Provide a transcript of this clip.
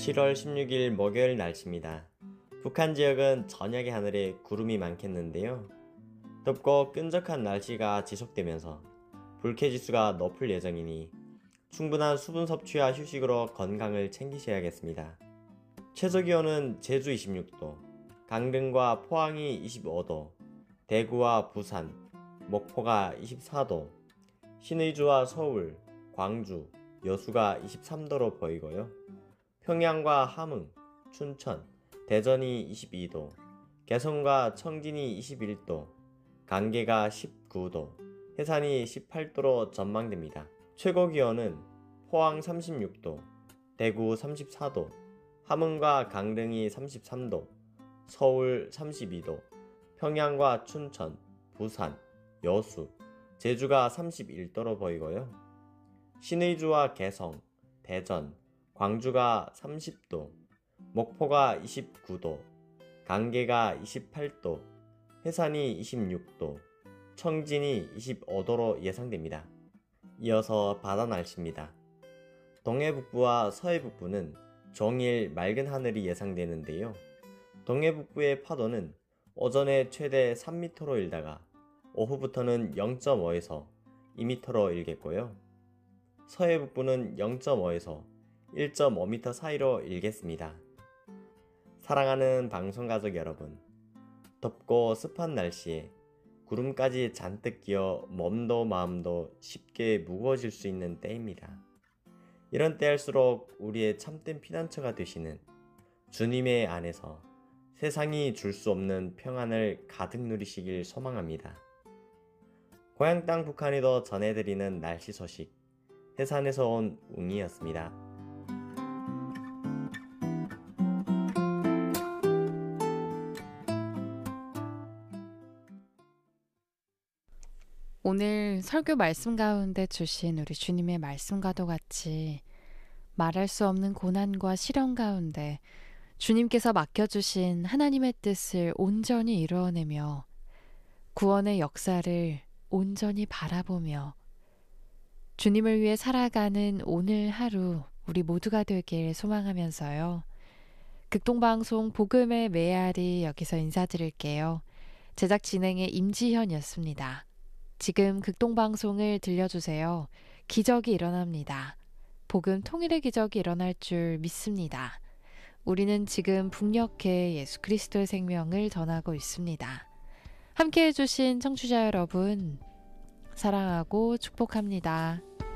7월 16일 목요일 날씨입니다. 북한 지역은 저녁의 하늘에 구름이 많겠는데요. 덥고 끈적한 날씨가 지속되면서 불쾌지수가 높을 예정이니 충분한 수분 섭취와 휴식으로 건강을 챙기셔야겠습니다. 최저기온은 제주 26도, 강릉과 포항이 25도, 대구와 부산, 목포가 24도, 신의주와 서울, 광주, 여수가 23도로 보이고요. 평양과 함흥, 춘천, 대전이 22도, 개성과 청진이 21도, 간계가 19도, 해산이 18도로 전망됩니다. 최고 기온은 포항 36도, 대구 34도, 함흥과 강릉이 33도, 서울 32도, 평양과 춘천, 부산, 여수, 제주가 31도로 보이고요. 신의주와 개성, 대전, 광주가 30도, 목포가 29도, 간계가 28도, 해산이 26도, 청진이 25도로 예상됩니다. 이어서 바다 날씨입니다. 동해북부와 서해북부는 종일 맑은 하늘이 예상되는데요. 동해북부의 파도는 오전에 최대 3m로 일다가 오후부터는 0.5에서 2m로 일겠고요. 서해북부는 0.5에서 1.5m 사이로 일겠습니다. 사랑하는 방송가족 여러분, 덥고 습한 날씨에 구름까지 잔뜩 끼어 몸도 마음도 쉽게 무거워질 수 있는 때입니다. 이런 때일수록 우리의 참된 피난처가 되시는 주님의 안에서 세상이 줄 수 없는 평안을 가득 누리시길 소망합니다. 고향 땅 북한에도 전해드리는 날씨 소식, 해산에서 온 웅이었습니다. 오늘 설교 말씀 가운데 주신 우리 주님의 말씀과도 같이 말할 수 없는 고난과 시련 가운데 주님께서 맡겨주신 하나님의 뜻을 온전히 이루어내며 구원의 역사를 온전히 바라보며 주님을 위해 살아가는 오늘 하루 우리 모두가 되길 소망하면서요. 극동방송 복음의 메아리 여기서 인사드릴게요. 제작 진행의 임지현이었습니다. 지금 극동방송을 들려주세요. 기적이 일어납니다. 복음 통일의 기적이 일어날 줄 믿습니다. 우리는 지금 북녘에 예수 그리스도의 생명을 전하고 있습니다. 함께 해주신 청취자 여러분, 사랑하고 축복합니다.